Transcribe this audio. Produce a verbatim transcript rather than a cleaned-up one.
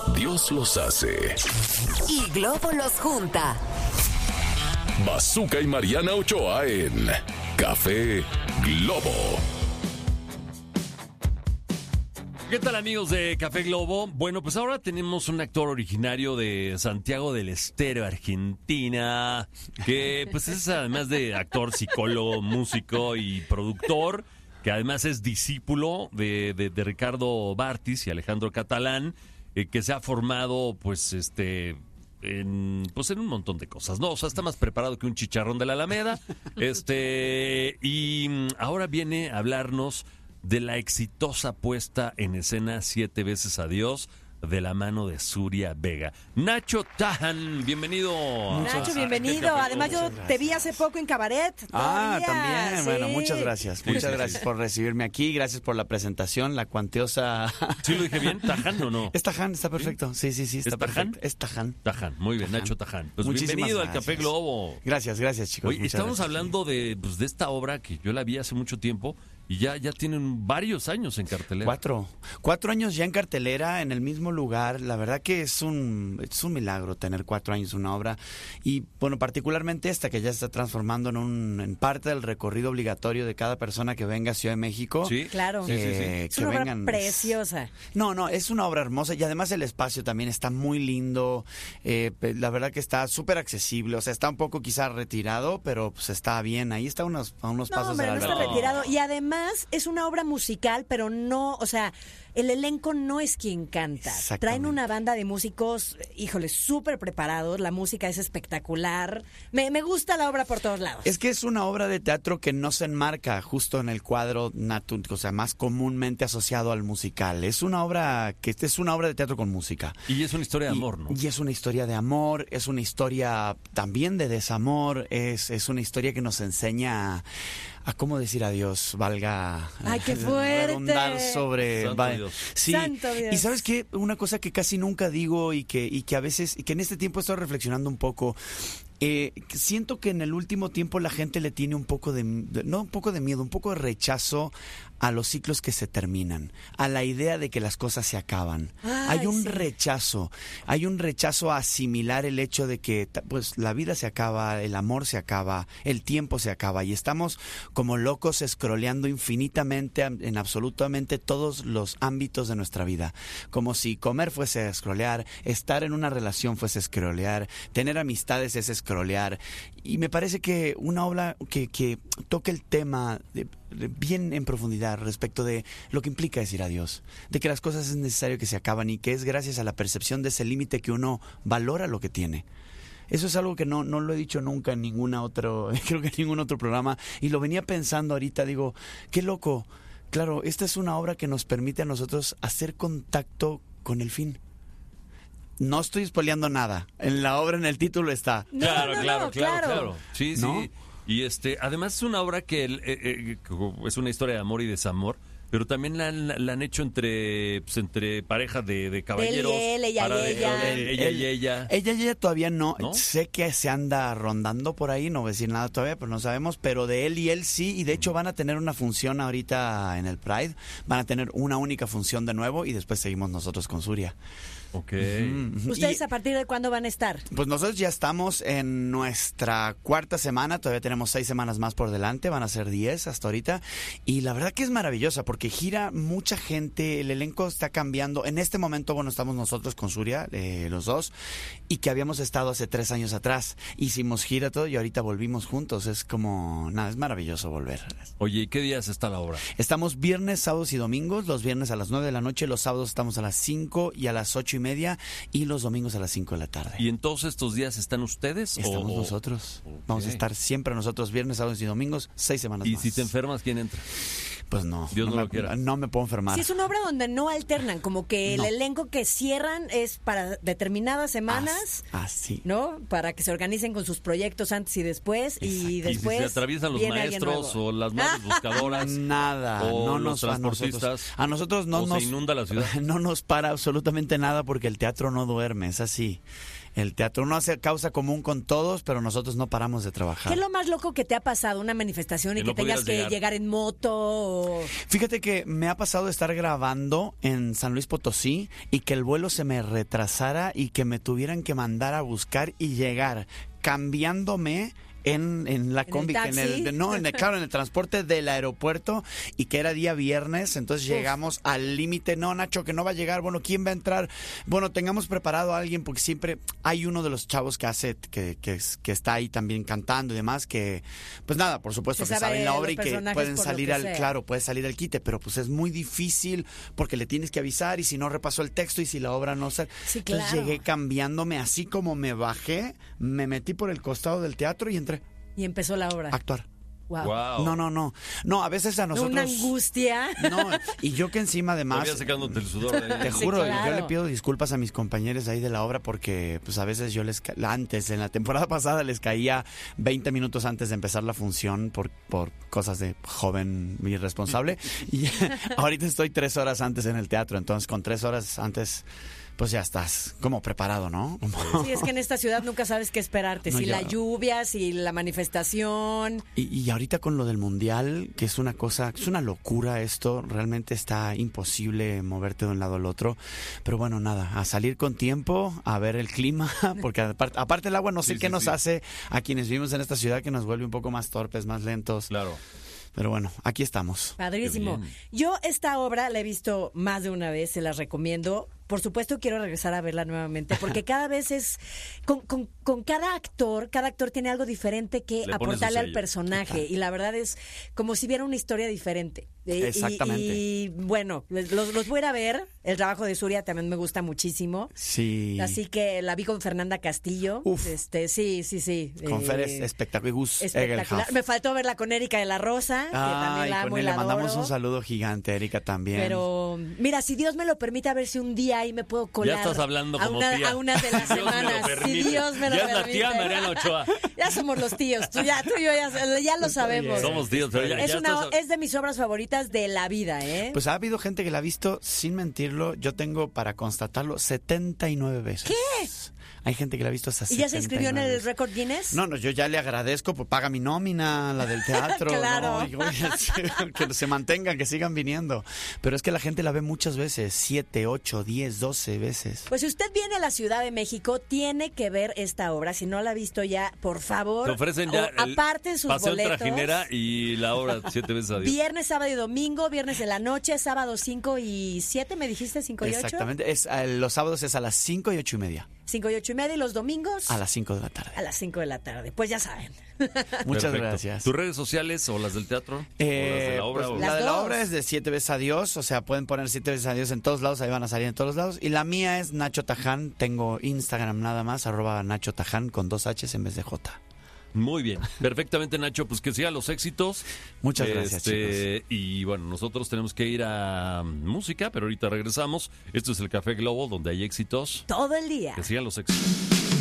Dios los hace. Y Globo los junta. Bazooka y Mariana Ochoa en Café Globo. ¿Qué tal, amigos de Café Globo? Bueno, pues ahora tenemos un actor originario de Santiago del Estero, Argentina, que pues es además de actor, psicólogo, músico y productor, que además es discípulo de, de, de Ricardo Bartis y Alejandro Catalán, eh, que se ha formado pues este... En, pues en un montón de cosas, ¿no? O sea, está más preparado que un chicharrón de la Alameda. Este, y ahora viene a hablarnos de la exitosa puesta en escena Siete veces Adiós, de la mano de Suria Vega. Nacho Tahan, bienvenido. Nacho, bienvenido. Además, yo te vi hace poco en Cabaret. Ah, Todavía. también. Sí. Bueno, muchas gracias. Sí, muchas sí, gracias sí. por recibirme aquí. Gracias por la presentación, la cuantiosa. ¿Sí lo dije bien? ¿Tahan o no? Es Tahan, está perfecto. Sí, sí, sí, está ¿Es Tahan? perfecto. Es Tahan. Tahan, muy bien, Tahan. Nacho Tahan. Pues Muchísimas bienvenido al gracias. Café Globo. Gracias, gracias, chicos. Oye, Muchas estamos gracias. hablando de, pues, de esta obra que yo la vi hace mucho tiempo y ya, ya tienen varios años en cartelera. Cuatro. Cuatro años ya en cartelera, en el mismo lugar. La verdad que es un, es un milagro tener cuatro años una obra. Y, bueno, particularmente esta que ya se está transformando en, un, en parte del recorrido obligatorio de cada persona que venga a Ciudad de México. Sí, Claro. Sí, sí, sí. Eh, Es que una obra vengan. preciosa. No, no, es una obra hermosa y además el espacio también está muy lindo. Eh, la verdad que está súper accesible. O sea, está un poco quizá retirado, pero pues está bien. Ahí está unos, a unos No, pasos hombre, de no la está realidad. retirado. Y además es una obra musical, pero no, o sea, el elenco no es quien canta. Exactamente. Traen una banda de músicos, híjole, súper preparados. La música es espectacular. Me, me gusta la obra por todos lados. Es que es una obra de teatro que no se enmarca justo en el cuadro natu- o sea, más comúnmente asociado al musical. Es una obra que es una obra de teatro con música. Y es una historia de Y- amor, ¿no? Y es una historia de amor, es una historia también de desamor, es, es una historia que nos enseña a, a cómo decir adiós, valga ¡Ay, qué fuerte! redundar sobre... Santo va- Dios. Sí, Santo Dios. y ¿sabes qué? Una cosa que casi nunca digo y que, y que a veces, y que en este tiempo he estado reflexionando un poco... Eh, siento que en el último tiempo la gente le tiene un poco de, de- no un poco de miedo, un poco de rechazo a los ciclos que se terminan, a la idea de que las cosas se acaban. Ay, hay un sí. rechazo, hay un rechazo a asimilar el hecho de que ta- pues la vida se acaba, el amor se acaba, el tiempo se acaba y estamos como locos escroleando infinitamente am- en absolutamente todos los ámbitos de nuestra vida, como si comer fuese a escrolear, estar en una relación fuese a escrolear, tener amistades es escrolear, y me parece que una obra que, que toque el tema de- de- bien en profundidad respecto de lo que implica decir adiós, de que las cosas es necesario que se acaban y que es gracias a la percepción de ese límite que uno valora lo que tiene. Eso es algo que no, no lo he dicho nunca en ninguna otro, creo que en ningún otro programa, y lo venía pensando ahorita, digo, qué loco. Claro, esta es una obra que nos permite a nosotros hacer contacto con el fin. No estoy spoileando nada. En la obra, en el título está. No, claro, no, claro, no, claro, claro. claro. Sí, ¿No? sí. Y este, además es una obra que el- eh, eh, que es una historia de amor y desamor, pero también la, han- la han hecho entre, pues, entre parejas de, de caballeros. él, ella y para de- ella. de ella y Él- ella. Ella y ella todavía no. ¿No? Sé que se anda rondando por ahí, no voy a decir nada todavía, pero no sabemos. Pero de él y él sí, y de hecho van a tener una función ahorita en el Pride. Van a tener una única función de nuevo y después seguimos nosotros con Suria. Ok. Ujú. ¿Ustedes Y- a partir de cuándo van a estar? Pues nosotros ya estamos en nuestra cuarta semana, todavía tenemos seis semanas más por delante, van a ser diez hasta ahorita, y la verdad que es maravillosa porque gira mucha gente, el elenco está cambiando, en este momento, bueno, estamos nosotros con Suria, eh, los dos, y que habíamos estado hace tres años atrás, hicimos gira todo y ahorita volvimos juntos, es como, nada, es maravilloso volver. Oye, ¿y qué días está la obra? Estamos viernes, sábados y domingos, los viernes a las nueve de la noche, los sábados estamos a las cinco y a las ocho y media, y los domingos a las cinco de la tarde. ¿Y en todos estos días están ustedes? Estamos o- nosotros. Ok. Vamos a estar siempre nosotros viernes, sábados y domingos, seis semanas Y más. si te enfermas, ¿quién entra? Pues no. Dios no me, lo quiera. No me puedo enfermar. Sí, es una obra donde no alternan, como que el No. elenco que cierran es para determinadas semanas, Así. ¿no? Para que se organicen con sus proyectos antes y después, y Exacto. Y si después se atraviesan los viene alguien maestros nuevo. o las madres buscadoras. Nada, O no los nos a nosotros, transportistas. a nosotros no O se nos inunda la ciudad. no nos para absolutamente nada porque el teatro no duerme, es así. El teatro, uno hace causa común con todos, pero nosotros no paramos de trabajar. ¿Qué es lo más loco que te ha pasado? ¿Una manifestación y Que que, no tengas pudieras que llegar. llegar en moto? O... Fíjate que me ha pasado de estar grabando en San Luis Potosí y que el vuelo se me retrasara y que me tuvieran que mandar a buscar y llegar cambiándome en, en la ¿En el combi, que en taxi? el, no, en el, claro, en el transporte del aeropuerto, y que era día viernes, entonces Uf. llegamos al límite. No, Nacho, que no va a llegar. Bueno, ¿quién va a entrar? Bueno, tengamos preparado a alguien, porque siempre hay uno de los chavos que hace, que, que, es- que está ahí también cantando y demás, que, pues nada, por supuesto Que que sabe saben la los obra y que personajes pueden por lo salir que al, sea. claro, puede salir al quite, pero pues es muy difícil porque le tienes que avisar y si no repasó el texto y si la obra no sale. Sí, Entonces claro. llegué cambiándome, así como me bajé, me metí por el costado del teatro y entré Y empezó la obra. a actuar. Wow. Wow. No, no, no. No, a veces a nosotros... Una angustia. No, y yo que encima además... Todavía secándote el sudor. de ahí. Te Sí, juro, claro. yo le pido disculpas a mis compañeros ahí de la obra porque pues a veces yo les... ca- Antes, en la temporada pasada les caía veinte minutos antes de empezar la función por, por cosas de joven irresponsable. Y ahorita estoy tres horas antes en el teatro, entonces con tres horas antes pues ya estás como preparado, ¿no? Como- Sí, es que en esta ciudad nunca sabes qué esperarte. No, si ya. la lluvia, si la manifestación. Y, y ahorita con lo del mundial, que es una cosa, es una locura esto, realmente está imposible moverte de un lado al otro. Pero bueno, nada, a salir con tiempo, a ver el clima, porque aparte, aparte el agua no sé Sí, qué sí, nos sí. hace a quienes vivimos en esta ciudad, que nos vuelve un poco más torpes, más lentos. Claro. Pero bueno, aquí estamos. Padrísimo. Qué bien. Yo esta obra la he visto más de una vez, se las recomiendo. Por supuesto quiero regresar a verla nuevamente, porque cada vez es, con, con, con cada actor, cada actor tiene algo diferente que Le pone su aportarle al sello. personaje. Y la verdad es como si viera una historia diferente. Y- y- Exactamente. Y, bueno, los, los voy a ir a ver. El trabajo de Suria también me gusta muchísimo. Sí. Así que la vi con Fernanda Castillo. Uf. Este, sí, sí, sí. Con Fer es Eh, espectacular. Gus espectacular. Egelhaf. Me faltó verla con Erika de la Rosa, que también Ay, la amo con y él la le mandamos adoro. un saludo gigante, Erika también. Pero mira, si Dios me lo permite, a ver si un día ahí me puedo colar. Ya estás hablando a como una, tía. a una de las Si Dios me lo semanas. Si permite. Dios me lo Ya es la permite. tía Mariana Ochoa. Ya somos los tíos. Tú, ya, tú y yo ya, ya lo sabemos. Somos tíos, pero ya, es, ya una, estás- es de mis obras favoritas de la vida, ¿eh? Pues ha habido gente que la ha visto, sin mentirlo, yo tengo para constatarlo setenta y nueve veces. ¿Qué? Hay gente que la ha visto hasta ¿Y ya se inscribió en el setenta y nueve. récord Guinness? No, no, yo ya le agradezco, pues paga mi nómina, la del teatro. Claro. ¿no? Y, oye, que se mantengan, que sigan viniendo. Pero es que la gente la ve muchas veces, siete, ocho, diez, doce veces. Pues si usted viene a la Ciudad de México, tiene que ver esta obra. Si no la ha visto ya, por favor, Te ofrecen ya o el aparten sus paseo en boletos. trajinera y la obra siete veces a Dios. Viernes, sábado y domingo, viernes en la noche, sábado cinco y siete, ¿me dijiste? cinco y ocho. Exactamente. Es, eh, los sábados es a las cinco y ocho y media. cinco y ocho y media y los domingos A las cinco de la tarde. a las cinco de la tarde. Pues ya saben. Muchas Perfecto. gracias. ¿Tus redes sociales o las del teatro? ¿O las de Eh, la obra? pues, o- Las la de la dos. obra es de Siete veces a Dios, o sea, pueden poner Siete veces a Dios en todos lados, ahí van a salir en todos lados. Y la mía es Nacho Taján, tengo Instagram nada más, arroba Nacho Taján con dos H's en vez de J. Muy bien, perfectamente Nacho, pues que sigan los éxitos. Muchas gracias, Este, y bueno, nosotros tenemos que ir a música, pero ahorita regresamos. Esto es el Café Globo, donde hay éxitos. Todo el día. Que sigan los éxitos.